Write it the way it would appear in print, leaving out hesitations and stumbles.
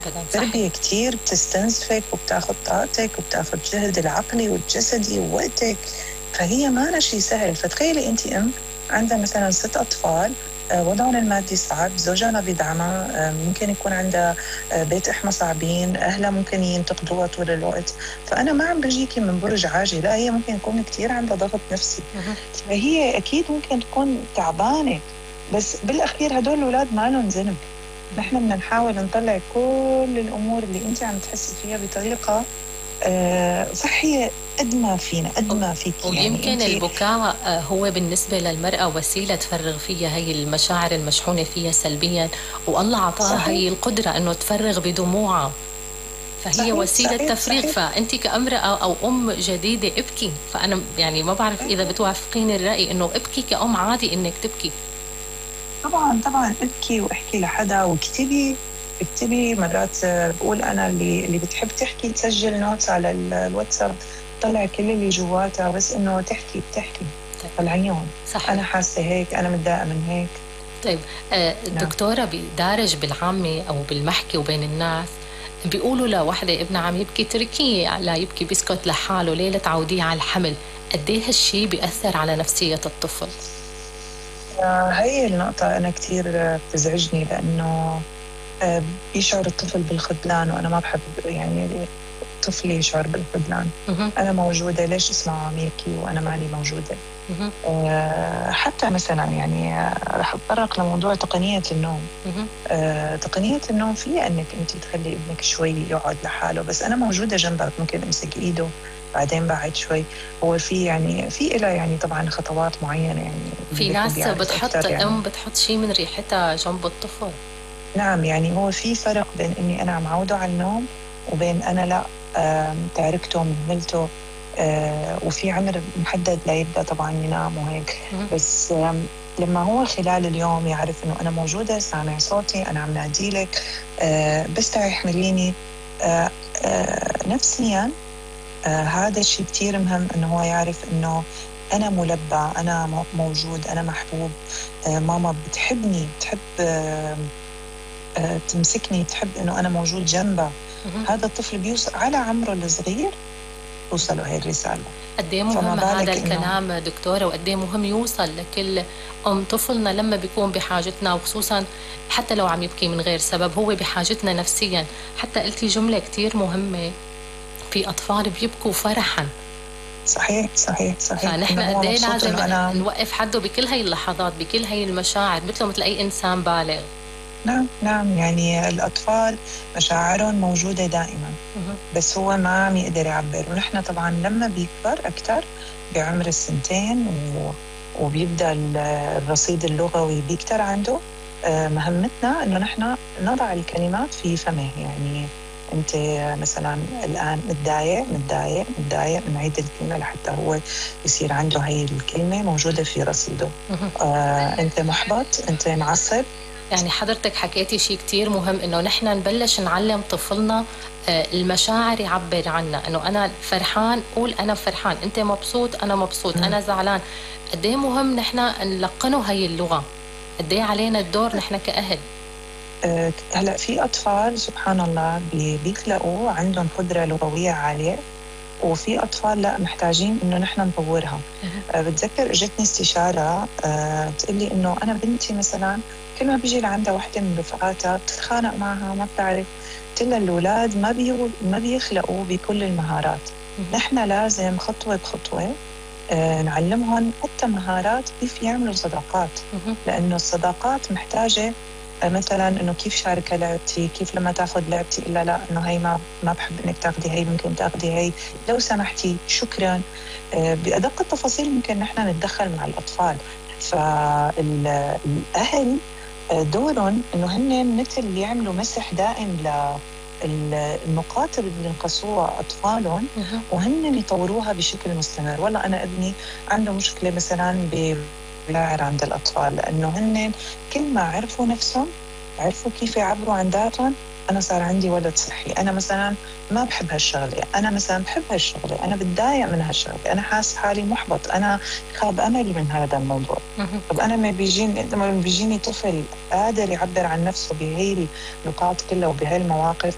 التربية كتير بتستنزفك وبتاخد طاقتك وبتاخد جهد العقلي والجسدي ووقتك، فهي ما شيء سهل. فتخيلي أنت عندها مثلا 6 أطفال، وضعهم المادي صعب، زوجها ما بيدعمها، ممكن يكون عندها بيت إحنا صعبين، أهلها ممكن ينتقدوها طول الوقت. فأنا ما عم بجيكي من برج عاجي، لا، هي ممكن يكون كتير عندها ضغط نفسي، فهي أكيد ممكن تكون تعبانة. بس بالأخير هدول الأولاد ما لهم ذنب. نحن بدنا نحاول نطلع كل الأمور اللي أنت عم تحسي فيها بطريقة صحية قد ما فينا، قد ما فيك. ويمكن يعني البكاء هو بالنسبة للمرأة وسيلة تفرغ فيها هي المشاعر المشحونة فيها سلبيا، والله عطاها هي القدرة أنه تفرغ بدموعها، فهي صحيح وسيلة صحيح تفريغ. صحيح. فأنت كامرأة أو أم جديدة ابكي. فأنا يعني ما بعرف إذا بتوافقيني الرأي أنه ابكي كأم، عادي أنك تبكي. طبعا ابكي واحكي لحدا واكتبي. مرات بقول أنا اللي بتحب تحكي تسجل نوتس على الواتساب، طلع كل اللي جواتها، بس إنه بتحكي طلعيهم. صحيح. أنا حاسة هيك، أنا متضايقة من هيك. طيب الدكتورة بدارج بالعامة أو بالمحكي وبين الناس بيقولوا لوحدة ابنها عم يبكي تركيه لا يبكي، بيسكت لحاله، ليه تعوديه على الحمل؟ قديه هالشي بيأثر على نفسية الطفل؟ هاي النقطة أنا كتير بتزعجني، لأنه بيشعر الطفل بالخذلان، وأنا ما بحب يعني طفلي يشعر بالخذلان. أنا موجودة، ليش اسمعوا عم يبكي وأنا مالي موجودة؟ حتى مثلا يعني رح أتطرق لموضوع تقنية النوم. تقنية النوم فيها أنك أنت تخلي ابنك شوي يقعد لحاله، بس أنا موجودة جنبك، ممكن أمسك إيده بعدين بعد شوي. هو في يعني في إلى يعني طبعا خطوات معينة، يعني في ناس بتحط يعني بتحط شيء من ريحتها جنب الطفل. نعم، يعني هو في فرق بين إني أنا معوده على النوم وبين أنا لا تاركته مهملته، وفي عمر محدد لا يبدأ طبعا ينام وهيك. بس لما هو خلال اليوم يعرف إنه أنا موجودة، سامع صوتي، أنا عم ناديلك، بس تعي احمليني، نفسيا هذا الشيء كتير مهم، إنه هو يعرف إنه أنا ملبى، أنا موجود، أنا محبوب، ماما بتحبني، بتحب تمسكني، تحب إنه أنا موجود جنبها. هذا الطفل بيوصل على عمره الصغير توصله هاي الرسالة. قد ايه مهم هذا الكلام دكتورة، وقد ايه مهم يوصل لكل أم طفلنا لما بيكون بحاجتنا، وخصوصا حتى لو عم يبكي من غير سبب هو بحاجتنا نفسيا. حتى قلتي جملة كتير مهمة، في أطفال بيبكوا فرحا. صحيح. فنحن قد ايه لازم نوقف حده بكل هاي اللحظات، بكل هاي المشاعر، مثل أي إنسان بالغ. نعم، يعني الأطفال مشاعرهم موجودة دائما، بس هو ما عم يقدر يعبر. ونحن طبعا لما بيكبر أكتر بعمر 2 وبيبدأ الرصيد اللغوي بيكتر عنده، مهمتنا إنه نحن نضع الكلمات في فمه. يعني أنت مثلا الآن متضايق، نعيد الكلمة لحتى هو يصير عنده هاي الكلمة موجودة في رصيده. أنت محبط، أنت معصب. يعني حضرتك حكيتي شيء كتير مهم، إنه نحن نبلش نعلم طفلنا المشاعر يعبر عنها، إنه أنا فرحان قول أنا فرحان، أنت مبسوط أنا مبسوط، أنا زعلان. قد ايه مهم نحن نلقنه هاي اللغة، قد ايه علينا الدور نحن كأهل. هلا في أطفال سبحان الله بيخلقوا عندهم قدرة لغوية عالية، وفي أطفال لا، محتاجين إنه نحن نطورها. بتذكر إجتني استشارة تقلي إنه أنا بنتي مثلا كل ما بيجي لعندها واحدة من رفقاتها بتتخانق معها، ما بتعرف. قلت لها الأولاد ما بيخلقوا بكل المهارات. نحن لازم خطوة بخطوة نعلمهم حتى مهارات كيف يعملوا صداقات، لأنه الصداقات محتاجة مثلا انه كيف شاركة لعبتي، كيف لما تاخذ لعبتي الا لا انه هي ما بحب انك تاخذي هي، ممكن تاخذي هي لو سمحتي، شكرا. بأدق التفاصيل ممكن نحن نتدخل مع الأطفال. فالأهل دورهم انه هن مثل يعملوا مسح دائم النقاط اللي بينقصوها أطفالهم، وهن يطوروها بشكل مستمر. والله أنا ابني عنده مشكلة مثلا بالمشاعر عند الأطفال، لأنه هن كل ما عرفوا نفسهم، عرفوا كيف يعبروا عن ذاتهم. أنا صار عندي ولد صحي، أنا مثلا ما بحب هالشغلة، أنا مثلا بحب هالشغلة، أنا بتضايق من هالشغلة، أنا حاس حالي محبط، أنا خاب أملي من هذا الموضوع. طب أنا لما بيجيني طفل قادر يعبر عن نفسه بهي النقاط كلها وبهي المواقف،